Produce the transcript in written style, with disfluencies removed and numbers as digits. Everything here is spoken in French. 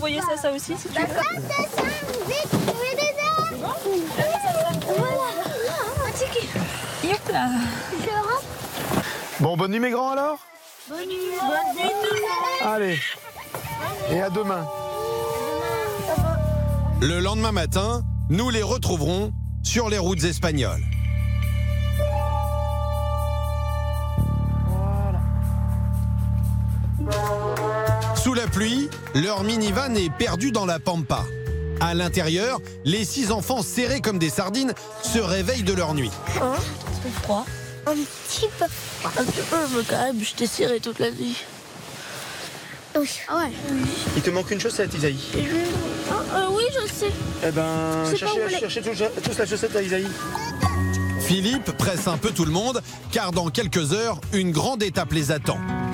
envoyer ça aussi si tu veux. D'accord. Vite, trouvez des arbres. Voilà. Un ticket. Hop là. Je rentre. Bon, bonne nuit mes grands alors. Bonne nuit tout le monde. Allez, et à demain. Le lendemain matin, nous les retrouverons sur les routes espagnoles. Sous la pluie, leur minivan est perdu dans la pampa. À l'intérieur, les 6 enfants serrés comme des sardines se réveillent de leur nuit. C'est froid. Un petit peu. Un petit peu, mais quand même, je t'ai serré toute la nuit. Oui. Ah ouais. Il te manque une chaussette, Isaïe. Oui, je sais. Eh ben, Je sais pas où elle est. cherchez tous la chaussette à Isaïe. Philippe presse un peu tout le monde, car dans quelques heures, une grande étape les attend.